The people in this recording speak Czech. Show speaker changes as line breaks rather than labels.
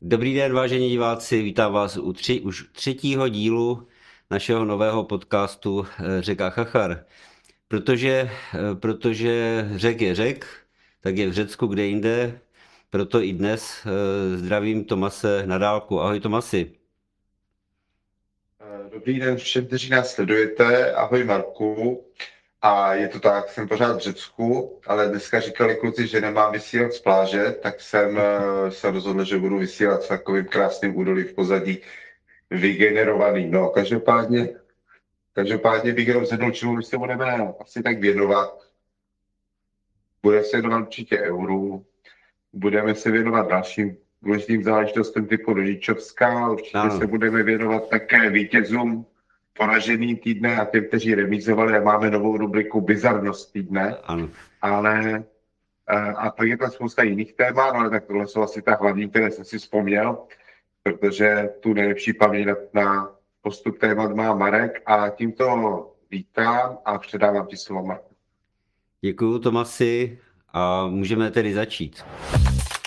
Dobrý den, vážení diváci, vítám vás už třetího dílu našeho nového podcastu Řeka Chachar. Protože řek je řek, tak je v Řecku kde jinde, proto i dnes zdravím Tomase na dálku. Ahoj Tomasi.
Dobrý den všem, kteří nás sledujete. Ahoj Marku. A je to tak, jsem pořád v Řecku, ale dneska říkali kluci, že nemám vysílat z pláže, tak jsem se rozhodl, že budu vysílat v takovým krásným údolí v pozadí vygenerovaný. No, každopádně bych jenom zvednul, čemu se budeme asi tak věnovat. Budeme se věnovat určitě euru, budeme se věnovat dalším důležitým záležitostem typu rodičovská, určitě se
Ano,
budeme věnovat také vítězům poražený týdne a těm, kteří remízovali, a máme novou rubriku Bizarnost týdne,
ano.
ale a pak je tam spousta jiných témat, ale tak tohle jsou asi ta hlavní, které jsem si vzpomněl, protože tu nejlepší paměť na postup témat má Marek a tímto vítám a předávám ti slovo, Marku.
Děkuju Tomasi a můžeme tedy začít.